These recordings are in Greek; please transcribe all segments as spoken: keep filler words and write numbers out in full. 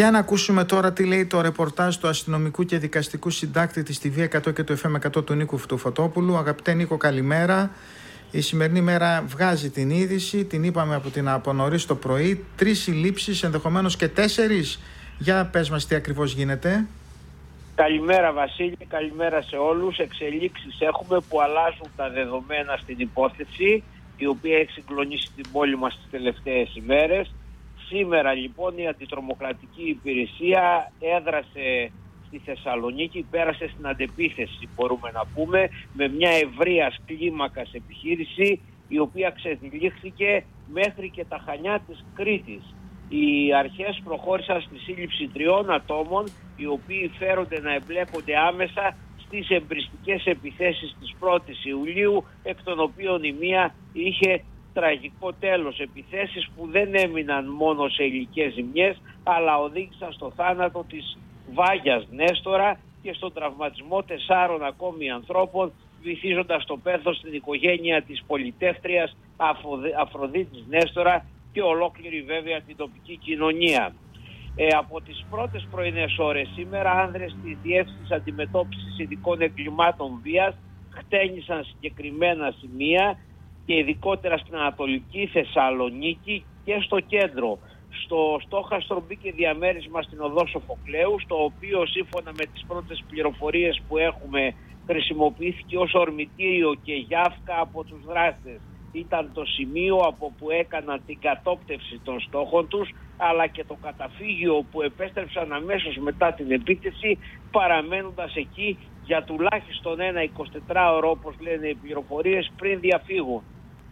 Για να ακούσουμε τώρα τι λέει το ρεπορτάζ του αστυνομικού και δικαστικού συντάκτη της τι βι εκατό και του εφ εμ εκατό του Νίκου Φωτόπουλου. Αγαπητέ Νίκο, καλημέρα. Η σημερινή μέρα βγάζει την είδηση, την είπαμε από την από νωρίς το πρωί. Τρεις συλλήψεις, ενδεχομένως και τέσσερις. Για πες μας τι ακριβώς γίνεται. Καλημέρα Βασίλη, καλημέρα σε όλους. Εξελίξεις έχουμε που αλλάζουν τα δεδομένα στην υπόθεση, η οποία έχει συγκλονίσει την πόλη μας τις τελευταίες ημέρες. Σήμερα λοιπόν η Αντιτρομοκρατική Υπηρεσία έδρασε στη Θεσσαλονίκη, πέρασε στην αντεπίθεση, μπορούμε να πούμε, με μια ευρείας κλίμακας επιχείρηση, η οποία ξεδιλήχθηκε μέχρι και τα Χανιά της Κρήτης. Οι αρχές προχώρησαν στη σύλληψη τριών ατόμων, οι οποίοι φέρονται να εμπλέκονται άμεσα στις εμπριστικές επιθέσεις της πρώτης Ιουλίου, εκ των οποίων η μία είχε τραγικό τέλος. Επιθέσεις που δεν έμειναν μόνο σε υλικές ζημιές, αλλά οδήγησαν στο θάνατο της Βάγιας Νέστορα και στον τραυματισμό τεσσάρων ακόμη ανθρώπων, βυθίζοντας το πένθος στην οικογένεια της πολιτεύτριας Αφροδίτης Νέστορα και ολόκληρη βέβαια την τοπική κοινωνία. Ε, από τις πρώτες πρωινές ώρες σήμερα, άνδρες της Διεύθυνσης Αντιμετώπισης Ειδικών Εγκλημάτων Βίας χτένισαν συγκεκριμένα σημεία και ειδικότερα στην Ανατολική Θεσσαλονίκη και στο κέντρο. Στο στόχαστρο μπήκε διαμέρισμα στην οδό Σοφοκλέου, στο οποίο σύμφωνα με τις πρώτες πληροφορίες που έχουμε χρησιμοποιήθηκε ως ορμητήριο και γιάφκα από τους δράστες. Ήταν το σημείο από που έκαναν την κατόπτευση των στόχων τους, αλλά και το καταφύγιο που επέστρεψαν αμέσως μετά την επίθεση, παραμένοντας εκεί για τουλάχιστον ένα εικοσιτετράωρο, όπως λένε οι πληροφορίες, πριν διαφύγουν.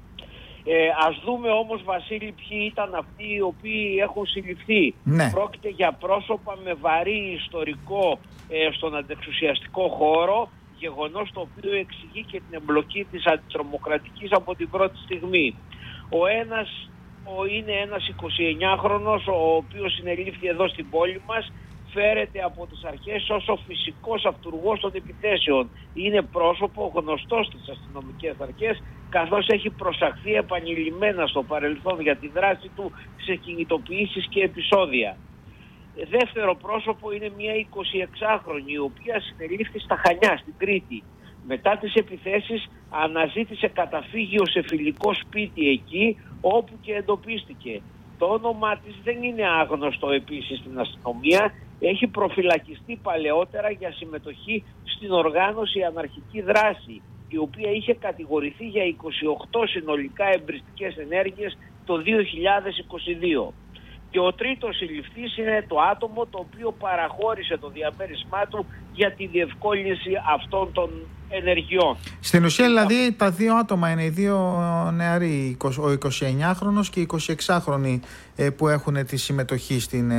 Ε, ας δούμε όμως, Βασίλη, ποιοι ήταν αυτοί οι οποίοι έχουν συλληφθεί. Ναι. Πρόκειται για πρόσωπα με βαρύ ιστορικό ε, στον αντεξουσιαστικό χώρο, γεγονός το οποίο εξηγεί και την εμπλοκή της αντιτρομοκρατικής από την πρώτη στιγμή. Ο ένας ο, είναι ένας εικοσιεννιάχρονος, ο οποίος συνελήφθη εδώ στην πόλη μας, φέρεται από τις αρχές ως ο φυσικός αυτουργός των επιθέσεων. Είναι πρόσωπο γνωστό στις αστυνομικές αρχές, καθώς έχει προσαχθεί επανειλημμένα στο παρελθόν για τη δράση του σε κινητοποιήσεις και επεισόδια. Δεύτερο πρόσωπο είναι μια εικοσιεξάχρονη, η οποία συνελήφθη στα Χανιά, στην Κρήτη. Μετά τις επιθέσεις αναζήτησε καταφύγιο σε φιλικό σπίτι εκεί, όπου και εντοπίστηκε. Το όνομά της δεν είναι άγνωστο επίσης στην αστυνομία. Έχει προφυλακιστεί παλαιότερα για συμμετοχή στην οργάνωση αναρχική δράση, η οποία είχε κατηγορηθεί για είκοσι οκτώ συνολικά εμπριστικές ενέργειες το δύο χιλιάδες είκοσι δύο. Και ο τρίτος συλληφθής είναι το άτομο το οποίο παραχώρησε το διαμέρισμά του για τη διευκόλυνση αυτών των ενεργειών. Στην ουσία δηλαδή τα δύο άτομα είναι οι δύο νεαροί, ο εικοσιεννιάχρονος και οι εικοσιεξάχρονοι που έχουν τη συμμετοχή στην,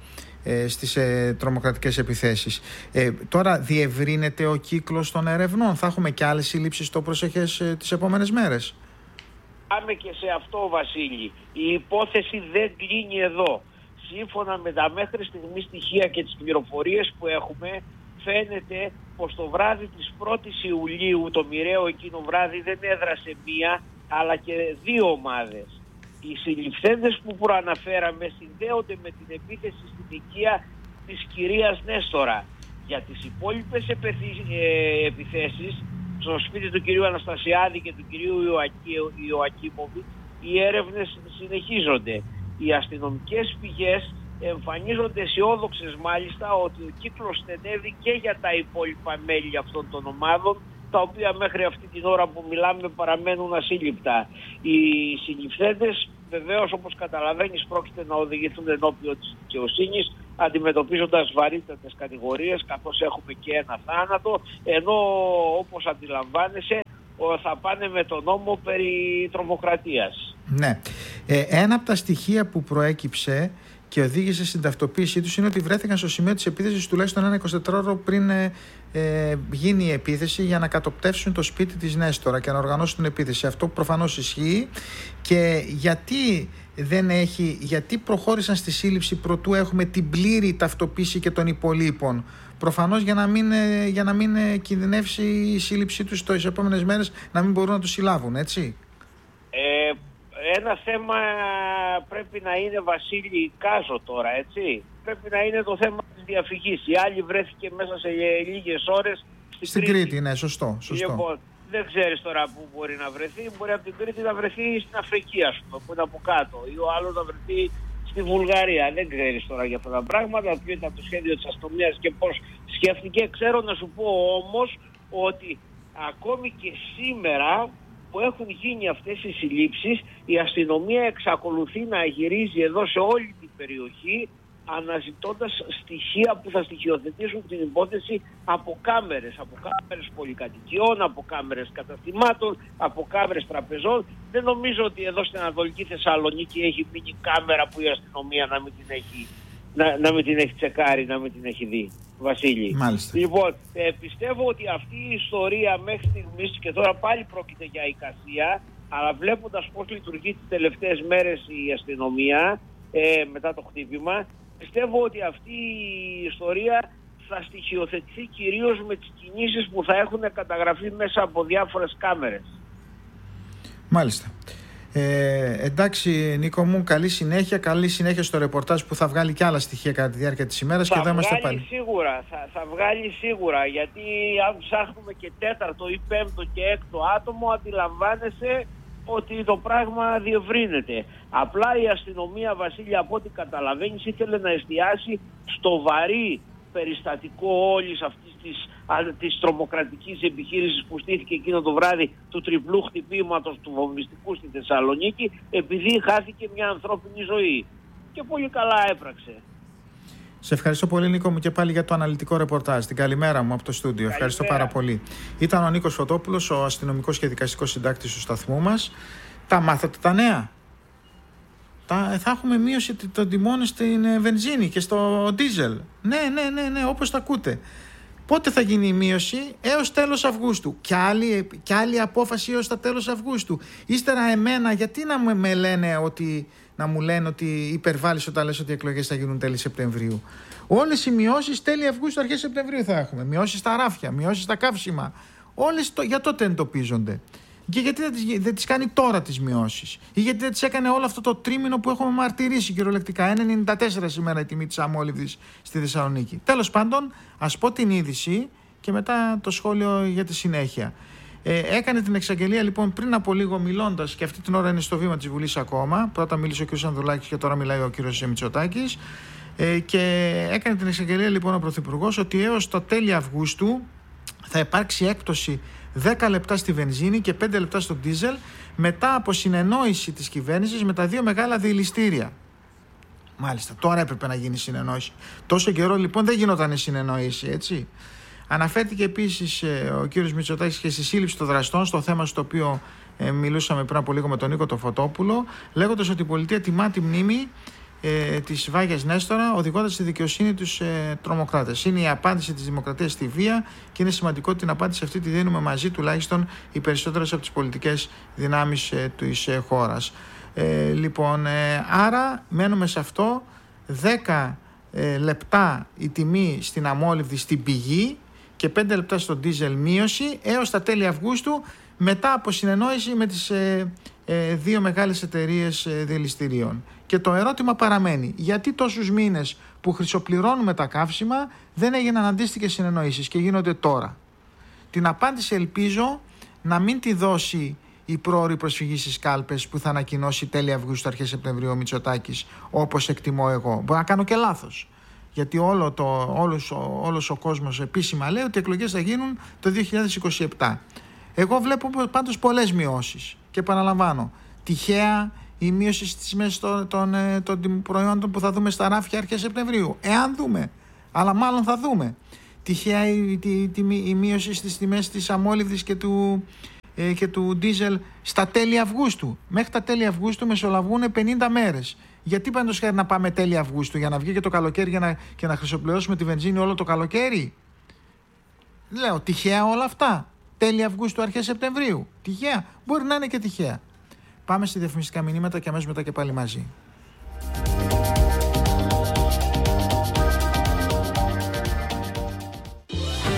στις τρομοκρατικές επιθέσεις. Ε, τώρα διευρύνεται ο κύκλος των ερευνών. Θα έχουμε και άλλες συλλήψεις στο προσεχές τις επόμενες μέρες. Πάμε και σε αυτό, Βασίλη. Η υπόθεση δεν κλείνει εδώ. Σύμφωνα με τα μέχρι στιγμή στοιχεία και τις πληροφορίες που έχουμε, φαίνεται πως το βράδυ της πρώτης Ιουλίου, το μοιραίο εκείνο βράδυ, δεν έδρασε μία, αλλά και δύο ομάδες. Οι συλληφθέντες που προαναφέραμε συνδέονται με την επίθεση στην οικία της κυρίας Νέστορα. Για τις υπόλοιπες επιθέσεις, στο σπίτι του κυρίου Αναστασιάδη και του κυρίου Ιωακίμοβιτς, οι έρευνες συνεχίζονται. Οι αστυνομικές πηγές εμφανίζονται αισιόδοξες μάλιστα ότι ο κύκλος στενεύει και για τα υπόλοιπα μέλη αυτών των ομάδων, τα οποία μέχρι αυτή την ώρα που μιλάμε παραμένουν ασύλληπτα. Οι συλληφθέντες βεβαίως, όπως καταλαβαίνεις, πρόκειται να οδηγηθούν ενώπιον της δικαιοσύνης, αντιμετωπίζοντας βαρύτατες κατηγορίες, καθώς έχουμε και ένα θάνατο, ενώ όπως αντιλαμβάνεσαι θα πάνε με τον νόμο περί τρομοκρατίας. Ναι. Ε, ένα από τα στοιχεία που προέκυψε και οδήγησε στην ταυτοποίησή τους είναι ότι βρέθηκαν στο σημείο της επίθεσης τουλάχιστον ένα εικοσιτετράωρο πριν ε, ε, γίνει η επίθεση, για να κατοπτεύσουν το σπίτι της Νέστορα και να οργανώσουν την επίθεση. Αυτό προφανώς ισχύει. Και γιατί δεν έχει, γιατί προχώρησαν στη σύλληψη προτού έχουμε την πλήρη ταυτοποίηση και των υπολείπων? Προφανώς για να μην, για να μην κινδυνεύσει η σύλληψή τους στις επόμενες μέρες, να μην μπορούν να τους συλλάβουν, έτσι. Ε, ένα θέμα πρέπει να είναι, Βασίλη, κάζω τώρα, έτσι. Πρέπει να είναι το θέμα της διαφυγής. Η άλλη βρέθηκε μέσα σε λίγες ώρες στην, στην Κρήτη. Κρήτη, ναι, σωστό. σωστό. Λοιπόν, δεν ξέρεις τώρα πού μπορεί να βρεθεί. Μπορεί από την Κρήτη να βρεθεί στην Αφρική, ας πούμε, που είναι από κάτω. Ή ο άλλος να βρεθεί στη Βουλγαρία. Δεν ξέρεις τώρα για αυτά τα πράγματα. Ποιο ήταν το σχέδιο της αστυνομίας και πώς σκέφτηκε. Ξέρω να σου πω όμως ότι ακόμη και σήμερα που έχουν γίνει αυτές οι συλλήψεις, η αστυνομία εξακολουθεί να γυρίζει εδώ σε όλη την περιοχή, αναζητώντας στοιχεία που θα στοιχειοθετήσουν την υπόθεση από κάμερες, από κάμερες πολυκατοικιών, από κάμερες καταστημάτων, από κάμερες τραπεζών. Δεν νομίζω ότι εδώ στην Ανατολική Θεσσαλονίκη έχει μείνει κάμερα που η αστυνομία να μην την έχει, να, να μην την έχει τσεκάρει, να μην την έχει δει, Βασίλη. Μάλιστα. Λοιπόν, ε, πιστεύω ότι αυτή η ιστορία μέχρι στιγμής, και τώρα πάλι πρόκειται για εικασία, αλλά βλέποντας πώς λειτουργεί τις τελευταίες μέρες η αστυνομία ε, μετά το χτύπημα, πιστεύω ότι αυτή η ιστορία θα στοιχειοθετηθεί κυρίως με τις κινήσεις που θα έχουν καταγραφεί μέσα από διάφορες κάμερες. Μάλιστα. Ε, εντάξει, Νίκο μου, καλή συνέχεια. Καλή συνέχεια στο ρεπορτάζ που θα βγάλει και άλλα στοιχεία κατά τη διάρκεια της ημέρας. Θα και εδώ είμαστε βγάλει πάλι. Σίγουρα, θα, θα βγάλει σίγουρα, γιατί αν ψάχνουμε και τέταρτο ή πέμπτο και έκτο άτομο, αντιλαμβάνεσαι ότι το πράγμα διευρύνεται. Απλά η αστυνομία, Βασίλη, από ό,τι καταλαβαίνεις, ήθελε να εστιάσει στο βαρύ περιστατικό όλης αυτής της, της τρομοκρατικής επιχείρησης που στήθηκε εκείνο το βράδυ του τριπλού χτυπήματος του βομβιστικού στη Θεσσαλονίκη, επειδή χάθηκε μια ανθρώπινη ζωή. Και πολύ καλά έπραξε. Σε ευχαριστώ πολύ, Νίκο μου, και πάλι για το αναλυτικό ρεπορτάζ. Την καλημέρα μου από το στούντιο. Καλημέρα. Ευχαριστώ πάρα πολύ. Ήταν ο Νίκος Φωτόπουλος, ο αστυνομικός και δικαστικός συντάκτης του σταθμού μας. Τα μάθατε τα νέα? Τα, θα έχουμε μείωση των τιμών στην βενζίνη και στο ντίζελ. Ναι, ναι, ναι, ναι, όπως τα ακούτε. Πότε θα γίνει η μείωση? Έως τέλος Αυγούστου. Και άλλη, και άλλη απόφαση έως τα τέλος Αυγούστου. Ύστερα εμένα, γιατί να μου, με λένε ότι, να μου λένε ότι υπερβάλλεις όταν λες ότι οι εκλογές θα γίνουν τέλη Σεπτεμβρίου? Όλες οι μειώσεις τέλη Αυγούστου, αρχές Σεπτεμβρίου θα έχουμε. Μειώσεις στα ράφια, μειώσεις στα καύσιμα. Όλες το, για τότε εντοπίζονται. Και γιατί δεν τις, δεν τις κάνει τώρα τις μειώσεις? Ή γιατί δεν τις έκανε όλο αυτό το τρίμηνο που έχουμε μαρτυρήσει κυριολεκτικά? ένα κόμμα ενενήντα τέσσερα σήμερα η τιμή της αμόλυβδης στη Θεσσαλονίκη. Τέλος πάντων, ας πω την είδηση και μετά το σχόλιο για τη συνέχεια. Ε, έκανε την εξαγγελία λοιπόν πριν από λίγο, μιλώντας, και αυτή την ώρα είναι στο βήμα της Βουλής ακόμα. Πρώτα μίλησε ο κ. Ανδρουλάκης και τώρα μιλάει ο κ. Μητσοτάκης. Ε, και έκανε την εξαγγελία λοιπόν ο Πρωθυπουργός ότι έως το τέλη Αυγούστου θα υπάρξει έκπτωση δέκα λεπτά στη βενζίνη και πέντε λεπτά στο ντίζελ, μετά από συνεννόηση της κυβέρνησης με τα δύο μεγάλα διελιστήρια. Μάλιστα, τώρα έπρεπε να γίνει συνεννόηση. Τόσο καιρό λοιπόν δεν γινόταν η συνεννόηση, έτσι. Αναφέρθηκε επίσης ε, ο κύριος Μητσοτάκης και στη σύλληψη των δραστών, στο θέμα στο οποίο ε, μιλούσαμε πριν από λίγο με τον Νίκο τον Φωτόπουλο, λέγοντας ότι η πολιτεία τιμά τη μνήμη ε, της Βάγιας Νέστορα, οδηγώντας στη δικαιοσύνη τους ε, τρομοκράτες. Είναι η απάντηση της δημοκρατίας στη βία και είναι σημαντικό ότι την απάντηση αυτή τη δίνουμε μαζί, τουλάχιστον οι περισσότερες από τις πολιτικές δυνάμεις ε, της ε, χώρας. Ε, λοιπόν, ε, άρα μένουμε σε αυτό. δέκα ε, λεπτά η τιμή στην αμόλυβδη στην πηγή και πέντε λεπτά στο ντίζελ μείωση έως τα τέλη Αυγούστου, μετά από συνεννόηση με τις ε, ε, δύο μεγάλες εταιρείες ε, διελιστηρίων. Και το ερώτημα παραμένει, γιατί τόσους μήνες που χρυσοπληρώνουμε τα καύσιμα δεν έγιναν αντίστοιχες συνεννοήσεις και γίνονται τώρα? Την απάντηση ελπίζω να μην τη δώσει η πρόωρη προσφυγή στις κάλπες που θα ανακοινώσει τέλη Αυγούστου, αρχές Σεπτεμβρίου ο Μητσοτάκης, όπως εκτιμώ εγώ. Μπορεί να κάνω και λάθος, γιατί όλο το, όλος, όλος ο κόσμος επίσημα λέει ότι οι εκλογές θα γίνουν το δύο χιλιάδες είκοσι επτά. Εγώ βλέπω πάντως πολλές μειώσεις και επαναλαμβάνω, τυχαία η μείωση στις τιμές των, των, των προϊόντων που θα δούμε στα ράφια αρχές Σεπτεμβρίου, εάν δούμε, αλλά μάλλον θα δούμε. Τυχαία η, η, η, η, η μείωση στις τιμές της αμόλυβδης και του, ε, και του ντίζελ στα τέλη Αυγούστου. Μέχρι τα τέλη Αυγούστου μεσολαβούν πενήντα μέρες. Γιατί πάντως χάρη να πάμε τέλη Αυγούστου, για να βγει και το καλοκαίρι για να, και να χρυσοπληρώσουμε τη βενζίνη όλο το καλοκαίρι? Λέω, τυχαία όλα αυτά? Τέλη Αυγούστου, αρχές Σεπτεμβρίου. Τυχαία? Μπορεί να είναι και τυχαία. Πάμε στη διαφημιστικά μηνύματα και αμέσως μετά και πάλι μαζί.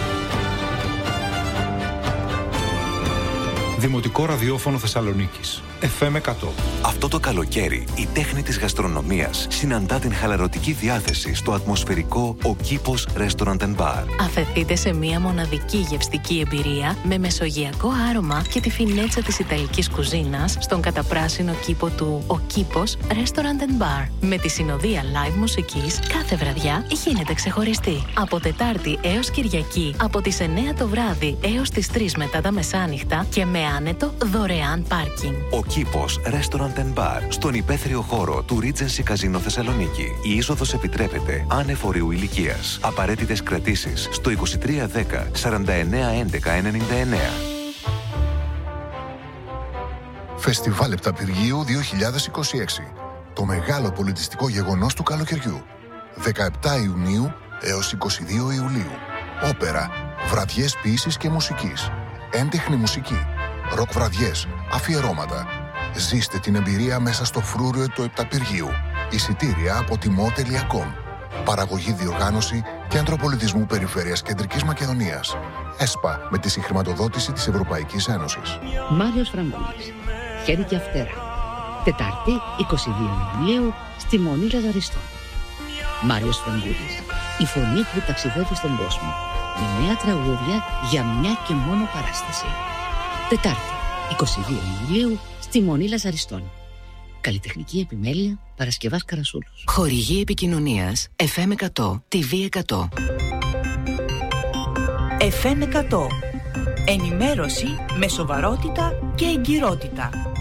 Δημοτικό Ραδιόφωνο Θεσσαλονίκης. εφ εμ εκατό. Αυτό το καλοκαίρι η τέχνη της γαστρονομίας συναντά την χαλαρωτική διάθεση στο ατμοσφαιρικό Ο Κήπος Restaurant and Bar. Αφεθείτε σε μια μοναδική γευστική εμπειρία με μεσογειακό άρωμα και τη φινέτσα της ιταλικής κουζίνας στον καταπράσινο κήπο του Ο Κήπος Restaurant and Bar. Με τη συνοδεία live μουσικής κάθε βραδιά γίνεται ξεχωριστή. Από Τετάρτη έως Κυριακή από τις εννιά το βράδυ έως τις τρεις μετά τα μεσάνυχτα και με άνετο δωρεάν πάρκινγκ. Ο Κήπος Restaurant and Bar στον υπαίθριο χώρο του Regency Casino Θεσσαλονίκη. Η είσοδος επιτρέπεται άνευ ορίου ηλικίας. Απαραίτητες κρατήσεις στο είκοσι τρία δέκα σαράντα εννέα έντεκα ενενήντα εννέα. Φεστιβάλ Επταπηργίου δύο χιλιάδες είκοσι έξι. Το μεγάλο πολιτιστικό γεγονός του καλοκαιριού. δεκαεπτά Ιουνίου έως είκοσι δύο Ιουλίου. Όπερα, βραδιές ποίησης και μουσικής, έντεχνη μουσική, ροκ βραδιές, αφιερώματα. Ζήστε την εμπειρία μέσα στο φρούριο του Επταπηργίου. Εισιτήρια από τιμό τελεία κομ. Παραγωγή, διοργάνωση Κέντρο Πολιτισμού Περιφέρειας Κεντρικής Μακεδονίας. ΕΣΠΑ με τη συγχρηματοδότηση της Ευρωπαϊκής Ένωσης. Μάριος Φραγκούλης. Χέρι και Αυτέρα. Τετάρτη, είκοσι δύο Ιουλίου, στη Μονή Λαζαριστών. Μάριος Φραγκούλης. Η φωνή που ταξιδεύει στον κόσμο. Με νέα τραγούδια για μια και μόνο παράσταση. Τετάρτη, είκοσι δύο Ιουλίου, στη Μονή Λαζαριστών. Καλλιτεχνική επιμέλεια Παρασκευάς Καρασούλος. Χορηγή επικοινωνίας εφ εμ εκατό, τι βι εκατό. εφ εμ εκατό. Ενημέρωση με σοβαρότητα και εγκυρότητα.